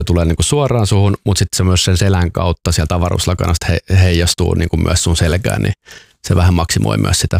tulee niin kuin suoraan suhun, mutta sitten se myös sen selän kautta sieltä avaruuslakanasta heijastuu niin kuin myös sun selkään, niin se vähän maksimoi myös sitä.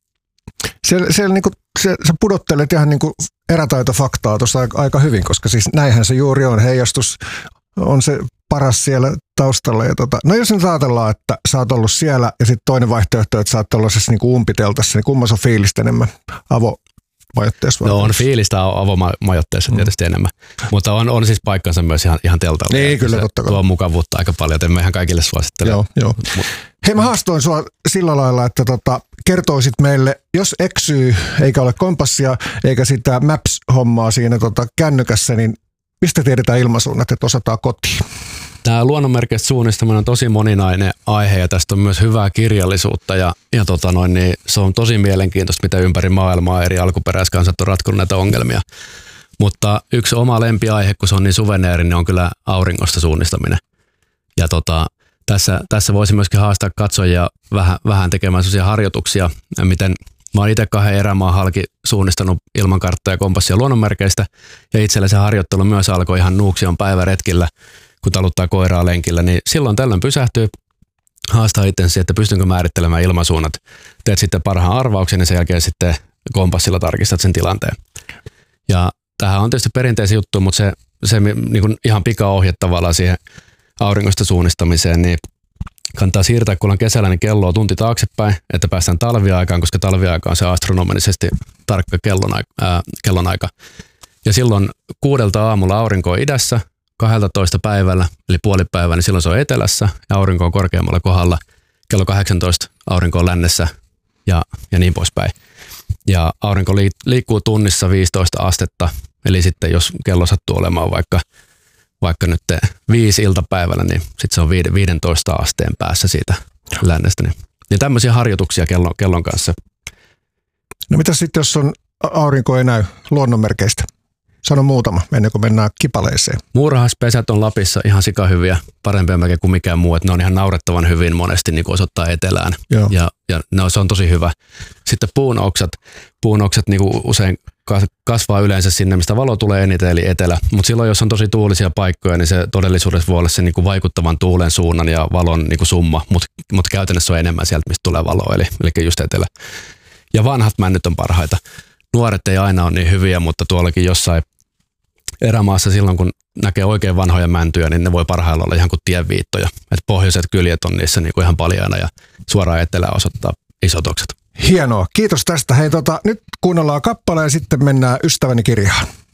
Siellä niin kuin, sä pudottelet ihan niin kuin erätaitofaktaa tuossa aika hyvin, koska siis näinhän se juuri on. Heijastus on se paras siellä taustalla. Ja no jos nyt ajatellaan, että sä oot ollut siellä ja sitten toinen vaihtoehto, että sä oot tuollaisessa niin kuin umpiteltassa, niin kummassa on fiilistä enemmän avomajoitteessa? No on fiilistä avomajoitteessa tietysti enemmän, mutta on siis paikkansa myös ihan teltalla. Niin, kyllä totta kai. Tuo on mukavuutta aika paljon, että me ihan kaikille suosittelen. Joo. Hei, mä haastoin sua sillä lailla, että kertoisit meille, jos eksyy eikä ole kompassia eikä sitä Maps-hommaa siinä kännykässä, niin mistä tiedetään ilmansuunnat, että osataan kotiin? Tämä luonnonmerkeistä suunnistaminen on tosi moninainen aihe ja tästä on myös hyvää kirjallisuutta ja niin se on tosi mielenkiintoista, miten ympäri maailmaa eri alkuperäiskansat on ratkonut näitä ongelmia. Mutta yksi oma lempiaihe, kun se on niin suveneeri, niin on kyllä auringosta suunnistaminen. Ja tässä voisi myöskin haastaa katsojia vähän tekemään sellaisia harjoituksia, miten mä oon itse 2 erämaan halki suunnistanut ilman karttaa ja kompassia luonnonmerkeistä ja itsellä se harjoittelu myös alkoi ihan Nuuksion päiväretkillä, kun taluttaa koiraa lenkillä, niin silloin tällöin pysähtyy, haastaa itsensä, että pystynkö määrittelemään ilmansuunnat. Teet sitten parhaan arvauksen ja sen jälkeen sitten kompassilla tarkistat sen tilanteen. Ja tämähän on tietysti perinteisiä juttu, mutta se niin kuin ihan pikaohje tavallaan siihen auringosta suunnistamiseen, niin kannattaa siirtää, kun on kesällä, niin kelloa tunti taaksepäin, että päästään talviaikaan, koska talviaika on se astronomisesti tarkka kellonaika. Ja silloin 6 aamulla aurinko on idässä, 12 päivällä, eli puolipäivää, niin silloin se on etelässä ja aurinko on korkeammalla kohdalla. Kello 18 aurinko on lännessä ja niin poispäin. Ja aurinko liikkuu tunnissa 15 astetta, eli sitten jos kello sattuu olemaan vaikka nyt 5 iltapäivällä, niin sitten se on 15 asteen päässä siitä lännestä. Niin tämmöisiä harjoituksia kellon kanssa. No mitä sitten, jos aurinko ei näy luonnonmerkeistä? Sano muutama ennen kuin mennään kipaleeseen. Muurahaispesät on Lapissa ihan sikahyviä, parempia melkein kuin mikään muu. Että ne on ihan naurettavan hyvin monesti niin kuin osoittaa etelään. Ja se on tosi hyvä. Sitten puunoksat niin kuin usein kasvaa yleensä sinne, mistä valo tulee eniten, eli etelä. Mutta silloin, jos on tosi tuulisia paikkoja, niin se todellisuudessa voi olla se niin kuin vaikuttavan tuulen suunnan ja valon niin kuin summa. Mutta käytännössä on enemmän sieltä, mistä tulee valo, eli just etelä. Ja vanhat männyt on parhaita. Nuoret ei aina ole niin hyviä, mutta tuollakin jossain erämaassa silloin, kun näkee oikein vanhoja mäntyjä, niin ne voi parhailla olla ihan kuin tienviittoja. Et pohjoiset kyljet on niissä niin kuin ihan paljaana ja suoraan etelään osoittaa isot oksat. Hienoa. Kiitos tästä. Hei, nyt kuunnellaan kappale ja sitten mennään Ystäväni kirjaan.